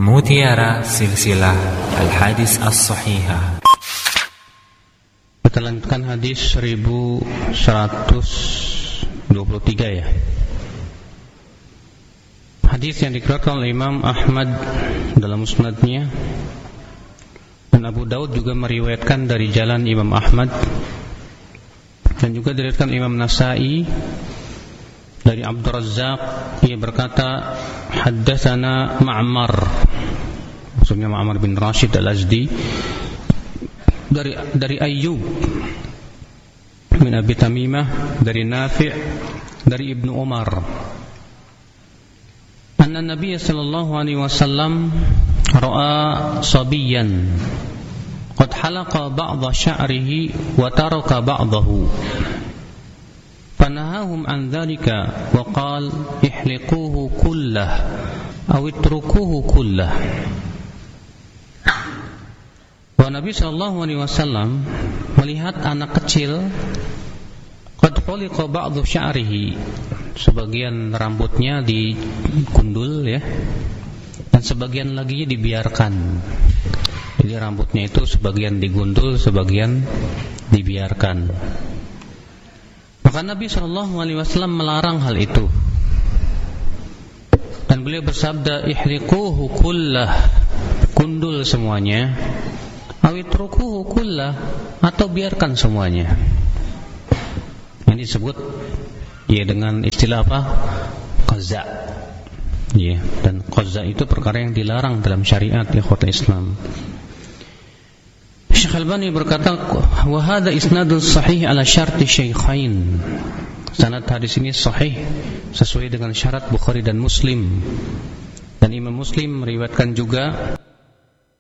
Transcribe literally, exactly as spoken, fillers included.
Mutiara Silsilah Al-Hadis As-Sahihah. Kita lanjutkan hadis seribu seratus dua puluh tiga ya. Hadis yang dikeluarkan oleh Imam Ahmad dalam musnadnya, dan Abu Daud juga meriwayatkan dari jalan Imam Ahmad, dan juga diriwayatkan Imam Nasa'i dari Abdur Razzaq. Ia berkata, haddatsana Ma'mar, maksudnya Ma'mar bin Rashid Al-Azdi, dari dari Ayyub bin Abi Tamimah, dari Nafi' dari Ibnu Umar, anna Nabiy sallallahu alaihi wasallam ra'a sabiyan qad halaqa ba'dha sya'rihi wa taraka ba'dahu fanahahum an dhalika wa qala ihliquhu kullah aw itrukuhu kullah. Wa Nabi sallallahu alaihi wasallam melihat anak kecil qad huliqa ba'dhu sya'rihi, sebagian rambutnya digundul ya, dan sebagian lagi dibiarkan. Jadi rambutnya itu sebagian digundul, sebagian dibiarkan. Maka Nabi shallallahu alaihi wasallam melarang hal itu, dan beliau bersabda, ihliquhu kullah, gundul semuanya, awitrukuhu kullah, atau biarkan semuanya. Ini disebut ya dengan istilah apa? Qaza. Ya, dan qaza itu perkara yang dilarang dalam syariat ikhwatul Islam. Syekh Al-Albani berkata, wa hadza isnadun sahih ala syarti syaikhain. Sanad hadis ini sahih sesuai dengan syarat Bukhari dan Muslim. Dan Imam Muslim meriwayatkan juga